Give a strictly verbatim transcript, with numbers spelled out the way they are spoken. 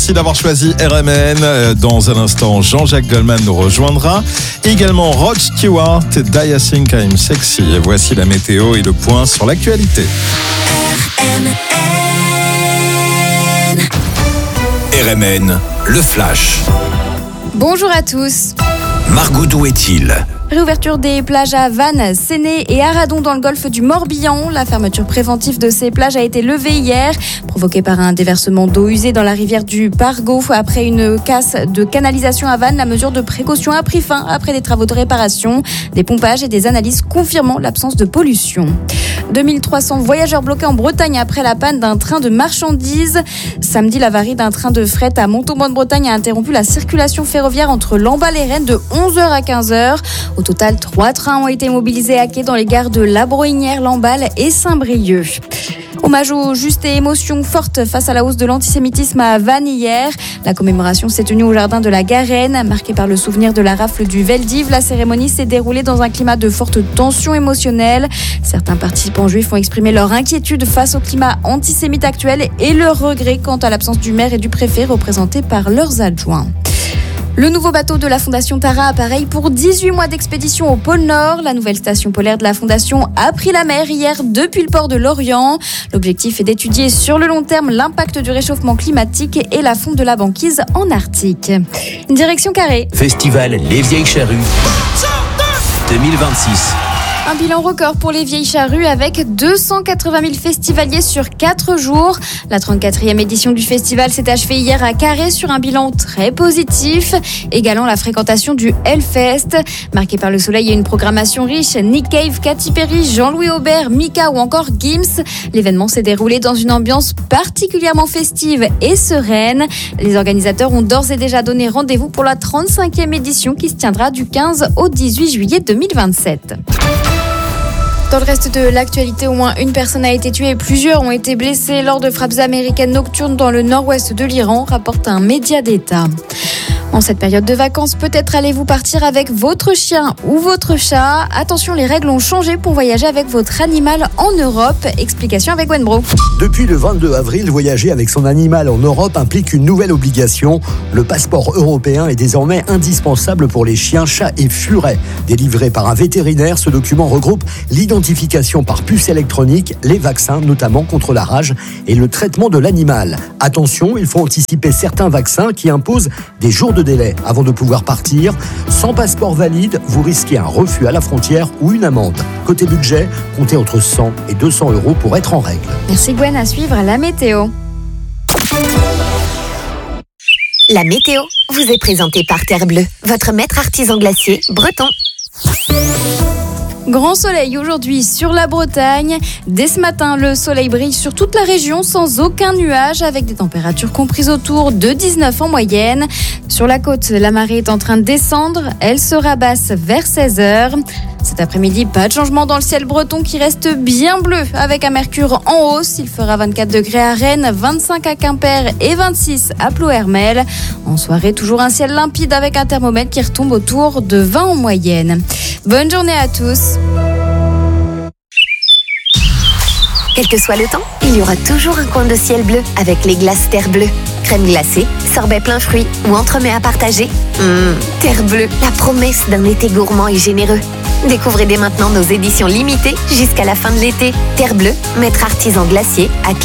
Merci d'avoir choisi R M N. Dans un instant, Jean-Jacques Goldman nous rejoindra. Également Rod Stewart, Die I Think I'm Sexy. Voici la météo et le point sur l'actualité. R M N. R M N, le flash. Bonjour à tous. Margot, d'où est-il ? Réouverture des plages à Vannes, Séné et Aradon dans le golfe du Morbihan. La fermeture préventive de ces plages a été levée hier, provoquée par un déversement d'eau usée dans la rivière du Pargo. Après une casse de canalisation à Vannes, la mesure de précaution a pris fin après des travaux de réparation, des pompages et des analyses confirmant l'absence de pollution. deux mille trois cents voyageurs bloqués en Bretagne après la panne d'un train de marchandises. Samedi, l'avarie d'un train de fret à Montauban-de-Bretagne a interrompu la circulation ferroviaire entre Lamballe et Rennes de onze heures à quinze heures. Au total, trois trains ont été mobilisés à quai dans les gares de La Brohinière, Lamballe et Saint-Brieuc. Hommage aux justes et émotions fortes face à la hausse de l'antisémitisme à Vannes hier. La commémoration s'est tenue au jardin de la Garenne, marquée par le souvenir de la rafle du Veldiv. La cérémonie s'est déroulée dans un climat de forte tension émotionnelle. Certains participants juifs ont exprimé leur inquiétude face au climat antisémite actuel et leur regret quant à l'absence du maire et du préfet représentés par leurs adjoints. Le nouveau bateau de la Fondation Tara appareille pour dix-huit mois d'expédition au pôle Nord. La nouvelle station polaire de la Fondation a pris la mer hier depuis le port de Lorient. L'objectif est d'étudier sur le long terme l'impact du réchauffement climatique et la fonte de la banquise en Arctique. Direction Carré. Festival Les Vieilles Charrues deux mille vingt-six. Un bilan record pour les Vieilles Charrues avec deux cent quatre-vingt mille festivaliers sur quatre jours. La trente-quatrième édition du festival s'est achevée hier à Carré sur un bilan très positif, égalant la fréquentation du Hellfest. Marqué par le soleil et une programmation riche, Nick Cave, Katy Perry, Jean-Louis Aubert, Mika ou encore Gims. L'événement s'est déroulé dans une ambiance particulièrement festive et sereine. Les organisateurs ont d'ores et déjà donné rendez-vous pour la trente-cinquième édition qui se tiendra du quinze au dix-huit juillet deux mille vingt-sept. Dans le reste de l'actualité, au moins une personne a été tuée et plusieurs ont été blessés lors de frappes américaines nocturnes dans le nord-ouest de l'Iran, rapporte un média d'État. En cette période de vacances, peut-être allez-vous partir avec votre chien ou votre chat. Attention, les règles ont changé pour voyager avec votre animal en Europe. Explication avec Gwen Bro. Depuis le vingt-deux avril, voyager avec son animal en Europe implique une nouvelle obligation. Le passeport européen est désormais indispensable pour les chiens, chats et furets. Délivré par un vétérinaire, ce document regroupe l'identification par puce électronique, les vaccins, notamment contre la rage, et le traitement de l'animal. Attention, il faut anticiper certains vaccins qui imposent des jours de délai avant de pouvoir partir. Sans passeport valide, vous risquez un refus à la frontière ou une amende. Côté budget, comptez entre cent et deux cents euros pour être en règle. Merci Gwen, à suivre la météo. La météo vous est présentée par Terre Bleue, votre maître artisan glacier breton. Grand soleil aujourd'hui sur la Bretagne. Dès ce matin, le soleil brille sur toute la région sans aucun nuage avec des températures comprises autour de dix-neuf en moyenne. Sur la côte, la marée est en train de descendre. Elle sera basse vers seize heures. Cet après-midi, pas de changement dans le ciel breton qui reste bien bleu avec un mercure en hausse. Il fera vingt-quatre degrés à Rennes, vingt-cinq à Quimper et vingt-six à Ploërmel. En soirée, toujours un ciel limpide avec un thermomètre qui retombe autour de vingt en moyenne. Bonne journée à tous. Quel que soit le temps, il y aura toujours un coin de ciel bleu avec les glaces Terre Bleue. Crème glacée, sorbet plein fruits ou entremets à partager. Mmh, Terre Bleue, la promesse d'un été gourmand et généreux. Découvrez dès maintenant nos éditions limitées jusqu'à la fin de l'été. Terre Bleue, maître artisan glacier à Clermont.